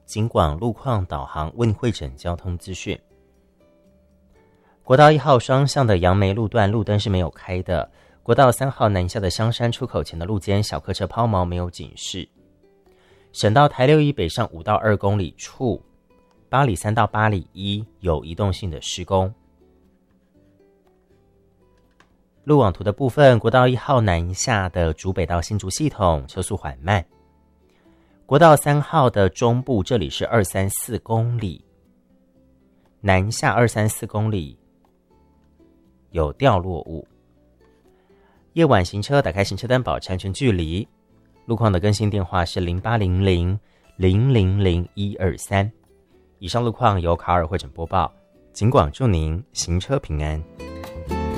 警广路况导航为您汇整交通资讯。国道1号双向的杨梅路段路灯是没有开的，国道3号南下的香山出口前的路肩小客车抛锚没有警示。省道台6一北上5到2公里处，八里3到八里1有移动性的施工。路网图的部分，国道1号南下的竹北到新竹系统车速缓慢。国道3号的中部，这里是234公里，南下234公里有掉落物。夜晚行车打开行车灯保持安全距离。路况的更新电话是0800000123。以上路况由卡尔汇整播报，警广祝您行车平安。